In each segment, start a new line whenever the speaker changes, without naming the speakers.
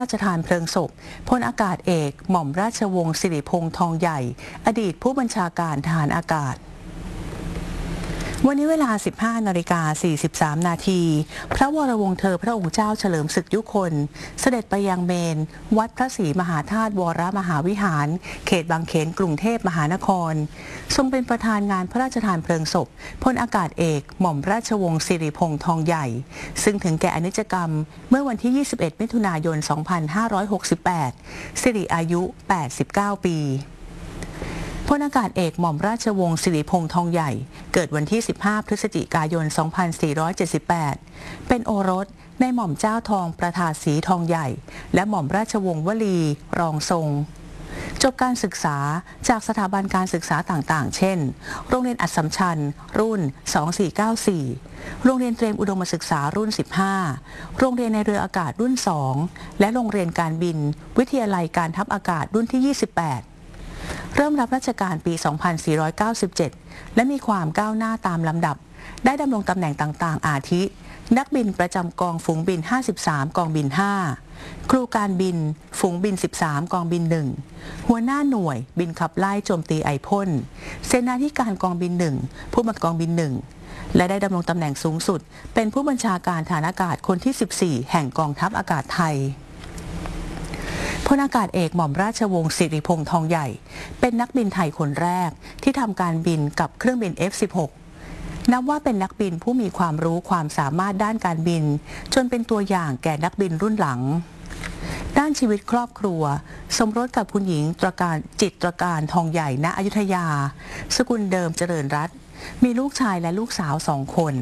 ราชทานเพลิงศพพลอากาศเอกหม่อมราชวงศ์สิริพงษ์ทองใหญ่อดีตผู้บัญชาการทหารอากาศวันนี้เวลา 15:43 นาทีพระวรวงศ์เธอพระองค์เจ้าเฉลิมศึกยุคนเสด็จไปยังเมนวัดพระศรีมหาธาตุวรมหาวิหารเขตบางเขนกรุงเทพมหานครทรงเป็นประธานงานพระราชทานเพลิงศพพลอากาศเอกหม่อมราชวงศ์สิริพงษ์ทองใหญ่ซึ่งถึงแก่อนิจกรรมเมื่อวันที่ 21 มิถุนายน 2568 สิริอายุ 89 ปีพลอากาศเอกหม่อมราชวงศ์สิริพงษ์ทองใหญ่เกิดวันที่ 15 พฤศจิกายน 2478 เป็นโอรสในหม่อมเจ้าทองประทาศรีทองใหญ่และหม่อมราชวงศ์วลีรองทรงจบการศึกษาจากสถาบันการศึกษาต่างๆเช่นโรงเรียนอัสสัมชัญรุ่น 2494 โรงเรียนเตรียมอุดมศึกษารุ่น 15 โรงเรียนในเรืออากาศรุ่น 2 และโรงเรียนการบินวิทยาลัยการทัพอากาศรุ่นที่ 28เริ่มรับราชการปี 2497 และมีความก้าวหน้าตามลำดับได้ดำรงตำแหน่งต่างๆอาทินักบินประจำกองฝูงบิน 53 กองบิน 5 ครูการบินฝูงบิน 13 กองบิน 1 หัวหน้าหน่วยบินขับไล่โจมตีไอพ่นเสนาธิการกองบิน 1 ผู้บัญชาการกองบิน 1 และได้ดำรงตำแหน่งสูงสุดเป็นผู้บัญชาการฐานอากาศคนที่ 14 แห่งกองทัพอากาศไทยพลอากาศเอกหม่อมราชวงศ์สิริพงษ์ทองใหญ่เป็นนักบินไทยคนแรกที่ทำการบินกับเครื่องบิน F-16 นับว่าเป็นนักบินผู้มีความรู้ความสามารถด้านการบินจนเป็นตัวอย่างแก่นักบินรุ่นหลังด้านชีวิตครอบครัวสมรสกับคุณหญิงตรการจิตรการทองใหญ่ณอยุธยาสกุลเดิมเจริญรัตน์มีลูกชายและลูกสาว2 คน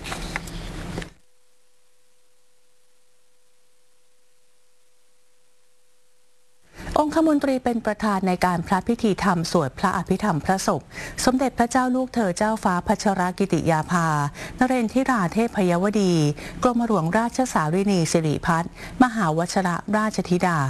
องคมนตรีเป็นประธานในการพระพิธีธรรมสวดพระอภิธรรมพระศพสมเด็จพระเจ้าลูกเธอเจ้าฟ้าพัชรกิติยาภานเรนทิราเทพยวดีกรมหลวงราชสารินีสิริพัฒน์มหาวชรราชธิดา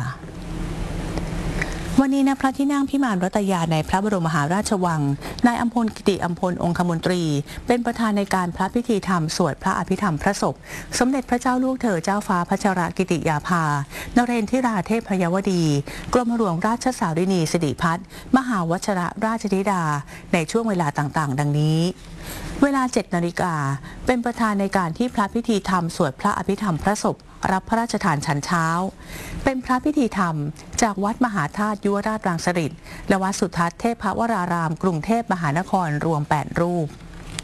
วันนี้ณพระที่นั่งพิมานรัตยาในพระบรมมหาราชวังนายอัมพลกิติอัมพลองคมนตรีเป็นประธานในการพระพิธีธรรมสวดพระอภิธรรมพระศพสมเด็จพระเจ้าลูกเธอเจ้าฟ้าพัชรกิติยาภานเรนทิราเทพยวดีกรมหลวงราชสารินีสิริพัฒน์มหาวชรราชธิดาในช่วงเวลาต่างๆดังนี้เวลา 7 นาฬิกาเป็นประธานในการที่พระพิธีธรรมสวดพระอภิธรรมพระศพรับพระราชทานฉันเช้าเป็นพระพิธีธรรมจากวัดมหาธาตุยุวราชรังสฤษฎ์และวัดสุทัศน์เทพวรารามกรุงเทพมหานครรวม 8 รูป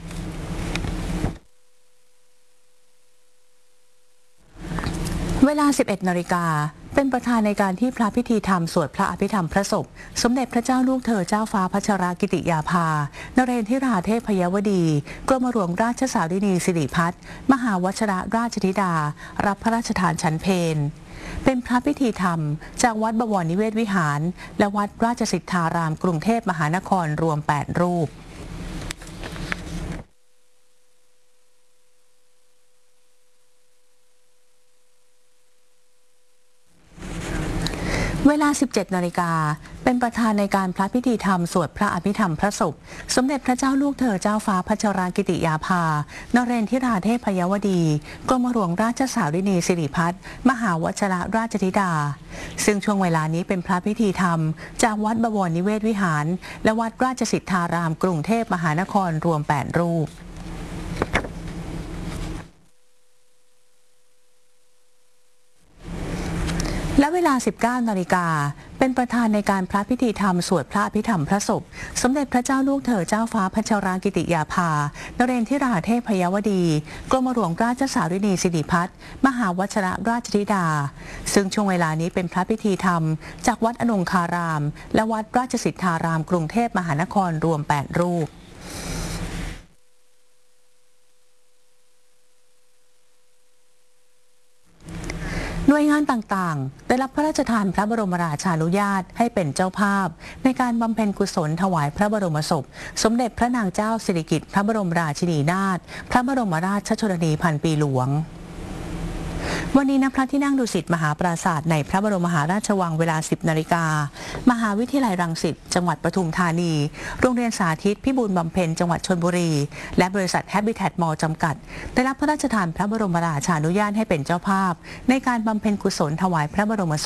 เวลา 11 นาฬิกาเป็นประธานในการที่พระพิธีธรรมสวดพระอภิธรรมพระศพสมเด็จพระเจ้าลูกเธอเจ้าฟ้าพัชรกิติยาภานเรนทิราเทพยวดีกรมหลวงราชสารินีสิริพัฒน์มหาวชรราชธิดารับพระราชทานฉันเพลเป็นพระพิธีธรรมจากวัดบวรนิเวศวิหารและวัดราชสิทธารามกรุงเทพมหานครรวม 8 รูปเวลา 17 นาฬิกาเป็นประธานในการพระพิธีธรรมสวดพระอภิธรรมพระศพสมเด็จพระเจ้าลูกเธอเจ้าฟ้าพัชรกิติยาภานเรนทิราเทพยวดีกรมหลวงราชสารินีสิริพัฒน์มหาวชรราชธิดาซึ่งช่วงเวลานี้เป็นพระพิธีธรรมจากวัดบวรนิเวศวิหารและวัดราชสิทธารามกรุงเทพมหานครรวม 8 รูปและเวลา 19 นาฬิกาเป็นประธานในการพระพิธีธรรมสวดพระอภิธรรมพระศพสมเด็จพระเจ้าลูกเธอเจ้าฟ้าพัชรกิติยาภานเรนทิราเทพยวดีกรมหลวงราชสารินีสิริพัฒน์มหาวชรราชธิดาซึ่งช่วงเวลานี้เป็นพระพิธีธรรมจากวัดอนงคารามและวัดราชสิทธารามกรุงเทพมหานครรวม 8 รูปหน่วยงานต่างๆได้รับพระราชทานพระบรมราชานุญาตให้เป็นเจ้าภาพในการบำเพ็ญกุศลถวายพระบรมศพสมเด็จพระนางเจ้าสิริกิติ์พระบรมราชินีนาถพระบรมราชชนนีพันปีหลวงวันนี้ณพระที่นั่งดุสิตมหาปราสาทในพระบรมมหาราชวังเวลา 10 นาฬิกามหาวิทยาลัยรังสิตจังหวัดปทุมธานีโรงเรียนสาธิตพิบูลบำเพ็ญจังหวัดชลบุรีและบริษัทแฮบิแทตมอลล์จำกัดได้รับพระราชทานพระบรมราชานุญาตให้เป็นเจ้าภาพในการบำเพ็ญกุศลถวายพระบรมศ